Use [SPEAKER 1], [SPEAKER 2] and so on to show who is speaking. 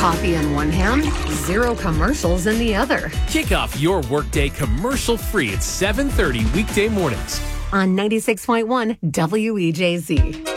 [SPEAKER 1] coffee in one hand, zero commercials in the other.
[SPEAKER 2] Kick off your workday commercial-free at 7:30 weekday mornings
[SPEAKER 1] On 96.1 WEJZ.